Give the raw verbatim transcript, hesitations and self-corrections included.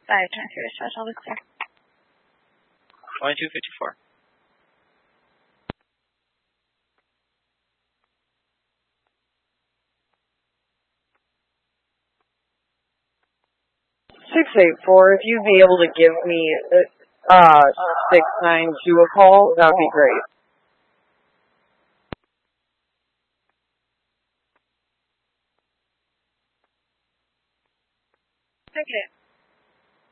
five, transfer dispatch, all is clear. twenty-two fifty-four. six eight four, if you'd be able to give me uh, six nine two a call, that would be great. Okay.